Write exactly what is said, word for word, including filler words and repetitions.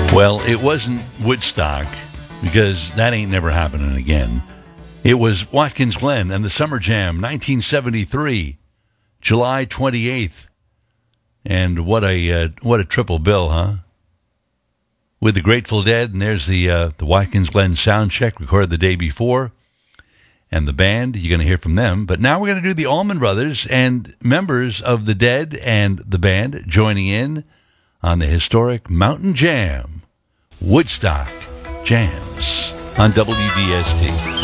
Well, it wasn't Woodstock, because that ain't never happening again. It was Watkins Glen and the Summer Jam, nineteen seventy-three, July twenty-eighth. And what a uh, what a triple bill, huh? With the Grateful Dead, and there's the uh, the Watkins Glen sound check recorded the day before. And the band, you're going to hear from them. But now we're going to do the Allman Brothers and members of the Dead and the band joining in on the historic Mountain Jam, Woodstock Jams on W D S T.